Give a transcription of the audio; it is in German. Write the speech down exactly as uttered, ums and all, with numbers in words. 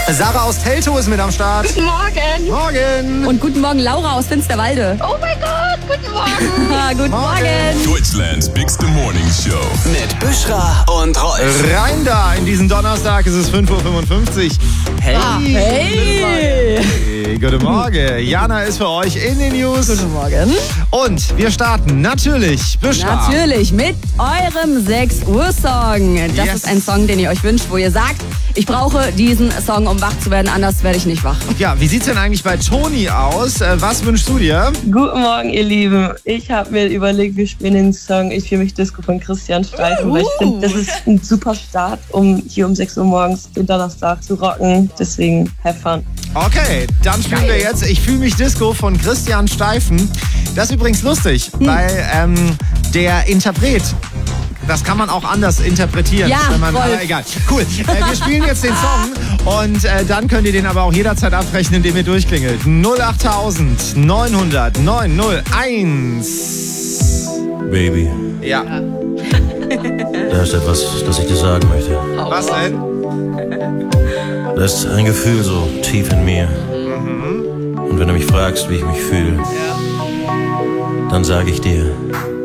Sarah aus Teltow ist mit am Start. Guten Morgen. Morgen. Und guten Morgen, Laura aus Finsterwalde. Oh mein Gott, guten Morgen. Ah, guten Morgen. Deutschlands Bigste Morning Show. Mit Büschra und Rolf. Rein da in diesen Donnerstag, es ist fünf Uhr fünfundfünfzig. Hey. Ah, hey. Hey, guten Morgen. Jana ist für euch in den News. Guten Morgen. Und wir starten natürlich, Büschra. Natürlich mit eurem sechs Uhr Song. Das Yes. ist ein Song, den ihr euch wünscht, wo ihr sagt, ich brauche diesen Song, um wach zu werden, anders werde ich nicht wach. Ja, wie sieht's denn eigentlich bei Toni aus? Äh, Was wünschst du dir? Guten Morgen, ihr Lieben. Ich habe mir überlegt, wir spielen den Song Ich fühle mich Disco von Christian Steifen, weil ich finde, das ist ein super Start, um hier um sechs Uhr morgens den Donnerstag zu rocken. Deswegen, have fun. Okay, dann spielen wir jetzt Ich fühle mich Disco von Christian Steifen. Das ist übrigens lustig, Hm. weil ähm, der Interpret, das kann man auch anders interpretieren. Ja, wenn man, Rolf. aber egal. Cool. Äh, wir spielen jetzt den Song und äh, dann könnt ihr den aber auch jederzeit abbrechen, indem ihr durchklingelt. null acht neun null null neun null eins. Baby, Ja, da ist etwas, das ich dir sagen möchte. was denn? Da ist ein Gefühl so tief in mir. Und wenn du mich fragst, wie ich mich fühle, dann sage ich dir,